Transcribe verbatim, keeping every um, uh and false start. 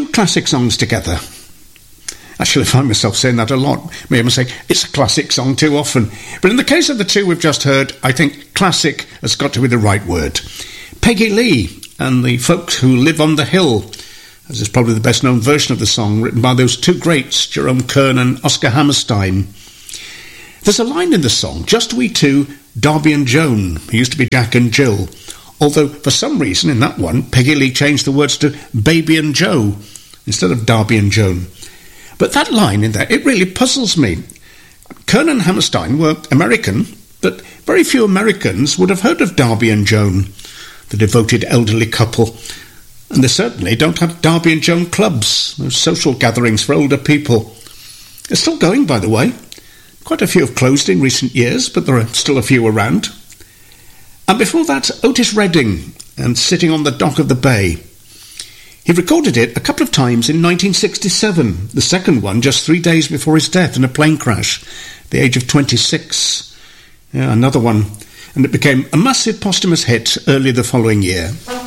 classic songs together. Actually, I find myself saying that a lot. Maybe I'm saying it's a classic song too often. But in the case of the two we've just heard, I think classic has got to be the right word. Peggy Lee and the Folks Who Live on the Hill, as is probably the best known version of the song, written by those two greats, Jerome Kern and Oscar Hammerstein. There's a line in the song, just we two, Darby and Joan, who used to be Jack and Jill. Although, for some reason, in that one, Peggy Lee changed the words to Baby and Joe instead of Darby and Joan. But that line in there, it really puzzles me. Kern and Hammerstein were American, but very few Americans would have heard of Darby and Joan, the devoted elderly couple. And they certainly don't have Darby and Joan clubs, those social gatherings for older people. They're still going, by the way. Quite a few have closed in recent years, but there are still a few around. And before that, Otis Redding, and Sitting on the Dock of the Bay. He recorded it a couple of times in nineteen sixty-seven, the second one just three days before his death in a plane crash, at the age of twenty-six. Yeah, another one. And it became a massive posthumous hit early the following year.